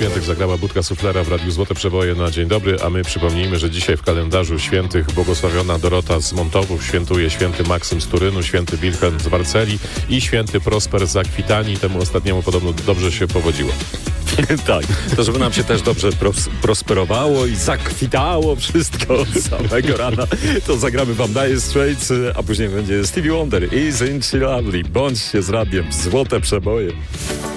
świętych zagrała Budka Suflera w Radiu Złote Przeboje na dzień dobry, a my przypomnijmy, że dzisiaj w kalendarzu świętych błogosławiona Dorota z Montowów świętuje święty Maksym z Turynu, święty Wilhelm z Warceli i święty Prosper z Akwitanii. Temu ostatniemu podobno dobrze się powodziło. Tak, to żeby nam się też dobrze prosperowało i zakwitało wszystko od samego rana, to zagramy wam Dire Straits, a później będzie Stevie Wonder, Isn't She Lovely, bądźcie z radiem, Złote Przeboje.